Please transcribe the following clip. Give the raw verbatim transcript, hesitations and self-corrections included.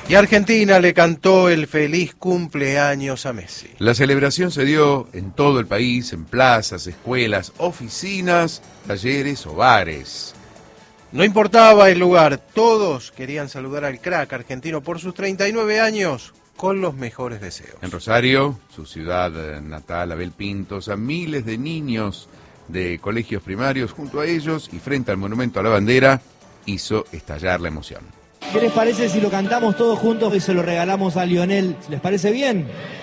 Y Argentina le cantó el feliz cumpleaños a Messi. La celebración se dio en todo el país, en plazas, escuelas, oficinas, talleres o bares. No importaba el lugar, todos querían saludar al crack argentino por sus treinta y nueve años con los mejores deseos. En Rosario, su ciudad natal, Abel Pintos, a miles de niños de colegios primarios junto a ellos y frente al monumento a la bandera, hizo estallar la emoción. ¿Qué les parece si lo cantamos todos juntos y se lo regalamos a Lionel? ¿Les parece bien?